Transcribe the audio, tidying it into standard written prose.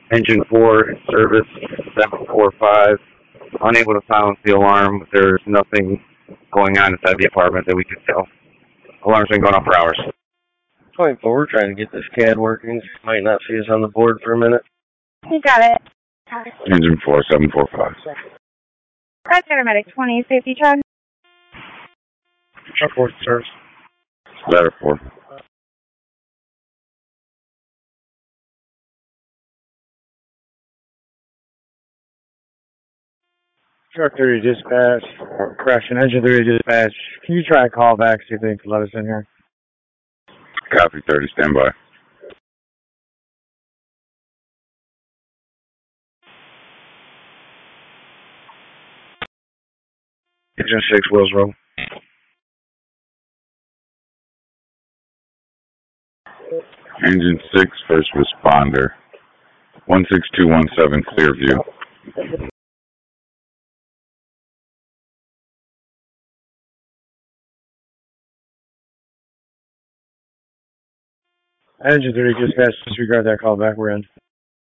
Engine 4, service 745. Unable to silence the alarm, but there's nothing going on inside the apartment that we could tell. Alarm's been going off for hours. 24, we're trying to get this CAD working. Might not see us on the board for a minute. You got it. Engine 4, 745. That's Paramedic 20, safety check. Truck 4, service. Ladder 4. Truck 30 dispatch, correction, engine 30 dispatch. Can you try a call back, see if they can let us in here? Copy 30, stand by. Engine 6, wheels roll. Engine 6, first responder. 16217, Clearview. Engine 30 dispatch, disregard that call back, we're in.